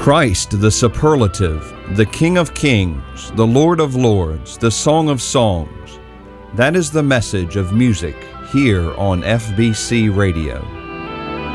Christ the superlative, the King of Kings, the Lord of Lords, the Song of Songs. That is the message of music here on FBC Radio.